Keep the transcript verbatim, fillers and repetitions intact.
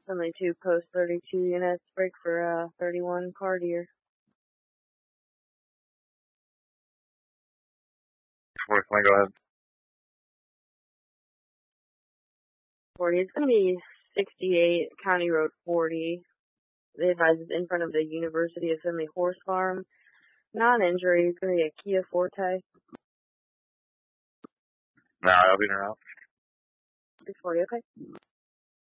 Finley two, post thirty-two units, break for uh, thirty-one, car deer. Fourth, go ahead. forty, it's going to be sixty-eight, County Road forty. They advise it's in front of the University of Finley Horse Farm. Non-injury, it's going to be a Kia Forte. No, I'll be around. six forty, okay.